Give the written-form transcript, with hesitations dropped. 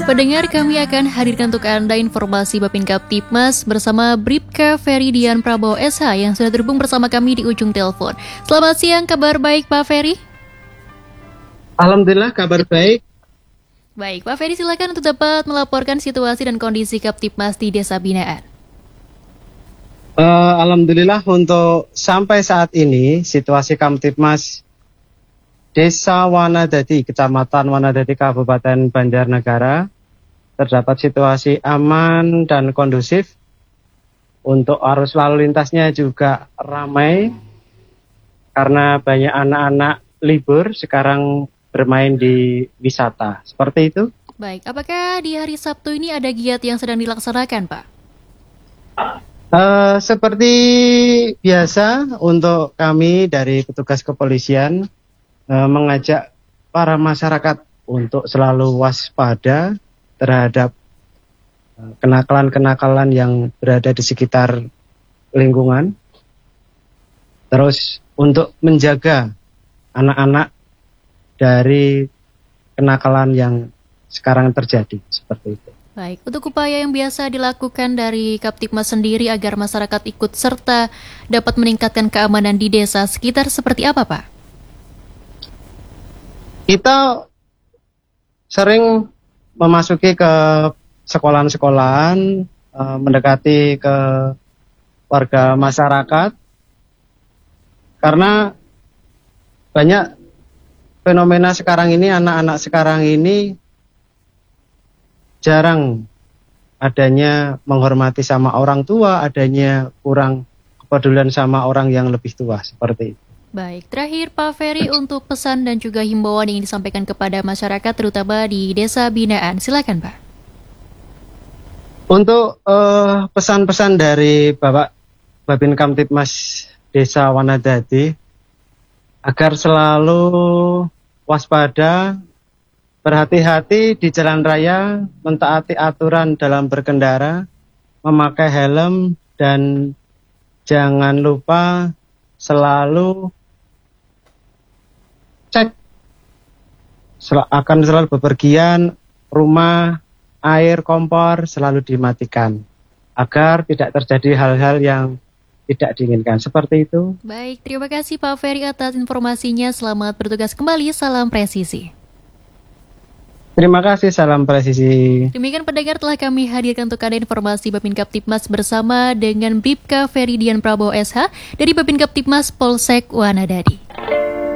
Pendengar, kami akan hadirkan untuk Anda informasi Babin Kaptipmas bersama Bribka Feridian Prabowo SH yang sudah terhubung bersama kami di ujung telepon. Selamat siang, kabar baik Pak Ferry? Alhamdulillah kabar baik. Baik, Pak Ferry silakan untuk dapat melaporkan situasi dan kondisi Kaptipmas di Desa Binaan. Alhamdulillah untuk sampai saat ini situasi Kamtipmas Desa Wanadadi, Kecamatan Wanadadi, Kabupaten Banjarnegara terdapat situasi aman dan kondusif. Untuk arus lalu lintasnya juga ramai karena banyak anak-anak libur sekarang bermain di wisata. Seperti itu. Baik, apakah di hari Sabtu ini ada giat yang sedang dilaksanakan, Pak? Seperti biasa untuk kami dari petugas kepolisian mengajak para masyarakat untuk selalu waspada terhadap kenakalan-kenakalan yang berada di sekitar lingkungan. Terus untuk menjaga anak-anak dari kenakalan yang sekarang terjadi, seperti itu. Baik, untuk upaya yang biasa dilakukan dari Kaptipmas sendiri agar masyarakat ikut serta dapat meningkatkan keamanan di desa sekitar seperti apa, Pak? Kita sering memasuki ke sekolahan-sekolahan, mendekati ke warga masyarakat, karena banyak fenomena sekarang ini, anak-anak sekarang ini jarang adanya menghormati sama orang tua, adanya kurang kepedulian sama orang yang lebih tua, seperti itu. Baik, terakhir Pak Ferry untuk pesan dan juga himbauan yang disampaikan kepada masyarakat terutama di Desa Binaan. Silakan, Pak. Untuk pesan-pesan dari Bapak Babin Kamtipmas Desa Wanadadi agar selalu waspada, berhati-hati di jalan raya, mentaati aturan dalam berkendara, memakai helm, dan jangan lupa selalu cek akan selalu bepergian, rumah, air, kompor selalu dimatikan agar tidak terjadi hal-hal yang tidak diinginkan. Seperti itu. Baik, terima kasih Pak Ferry atas informasinya. Selamat bertugas kembali. Salam presisi. Terima kasih, salam presisi. Demikian pendengar, telah kami hadirkan untuk Anda informasi Babin Kaptipmas bersama dengan Bribka Feridian Prabowo SH dari Babin Kaptipmas Polsek Wanadadi.